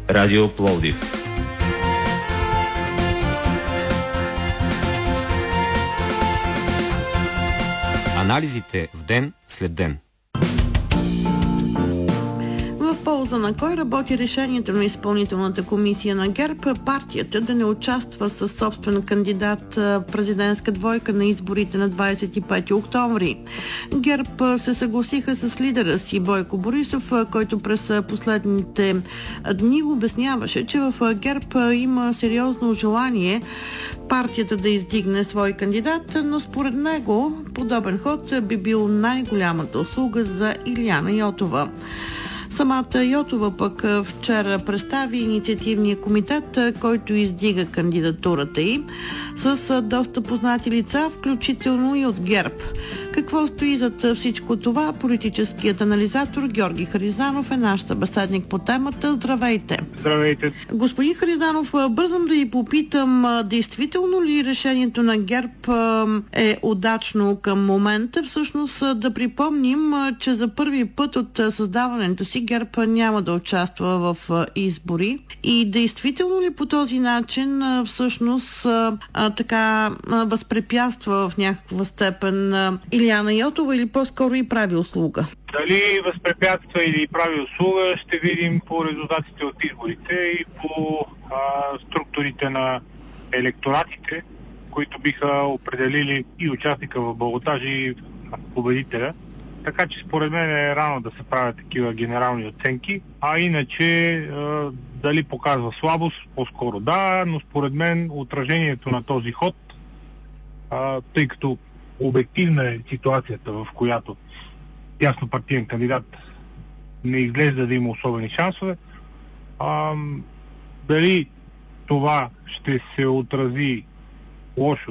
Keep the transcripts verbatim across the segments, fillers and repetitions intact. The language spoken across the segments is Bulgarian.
Радио Пловдив. Анализите в ден след ден. В полза на кой работи решението на изпълнителната комисия на ГЕРБ партията да не участва със собствен кандидат президентска двойка на изборите на двадесет и пети октомври. ГЕРБ се съгласиха с лидера си Бойко Борисов, който през последните дни обясняваше, че в ГЕРБ има сериозно желание партията да издигне свой кандидат, но според него подобен ход би бил най-голямата услуга за Илияна Йотова. Самата Йотова пък вчера представи инициативния комитет, който издига кандидатурата й с доста познати лица, включително и от ГЕРБ. Какво стои зад всичко това? Политическият анализатор Георги Харизанов е наш събеседник по темата. Здравейте! Здравейте! Господин Харизанов, бързам да ви попитам, действително ли решението на ГЕРБ е удачно към момента? Всъщност да припомним, че за първи път от създаването си ГЕРБ няма да участва в избори. И действително ли по този начин всъщност така възпрепятства в някаква степен Илияна Йотова или по-скоро и прави услуга? Дали възпрепятства или прави услуга, ще видим по резултатите от изборите и по а, структурите на електоратите, които биха определили и участника в балотажи и победителя. Така че според мен е рано да се правят такива генерални оценки, а иначе а, дали показва слабост, по-скоро да, но според мен отражението на този ход, а, тъй като обективна е ситуацията, в която ясно партиен кандидат не изглежда да има особени шансове, а, дали това ще се отрази лошо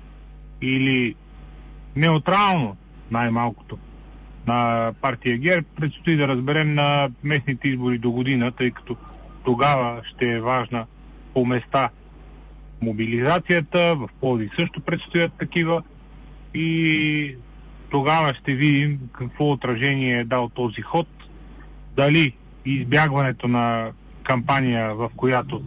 или неутрално, най-малкото, на партия ГЕРБ, предстои да разберем на местните избори до година, тъй като тогава ще е важна по места мобилизацията, в Пловдив също предстоят такива и тогава ще видим какво отражение е дал този ход, дали избягването на кампания, в която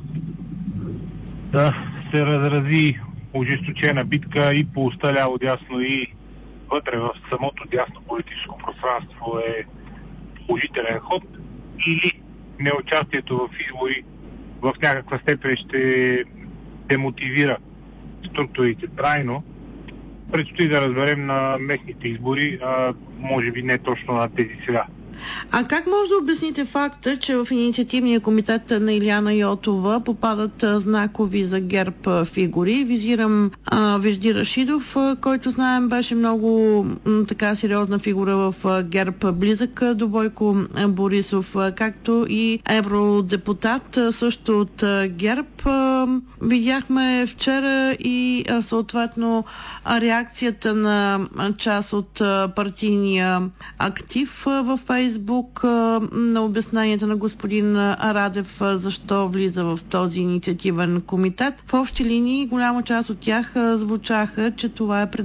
да се разрази ожесточена битка и по уста ляво дясно и вътре в самото дясно политическо пространство е положителен ход, или неучастието в избори в някаква степен ще демотивира структурите трайно. Предстои да разберем на местните избори, а може би не точно на тези сега. А как може да обясните факта, че в инициативния комитет на Илияна Йотова попадат знакови за ГЕРБ фигури? Визирам а, Вежди Рашидов, който знаем беше много м, така сериозна фигура в ГЕРБ, близък до Бойко Борисов, както и евродепутат също от ГЕРБ. Видяхме вчера и съответно реакцията на част от партийния актив в Фейсбук на обясненията на господин Радев защо влиза в този инициативен комитет. В общи линии голяма част от тях звучаха, че това е пред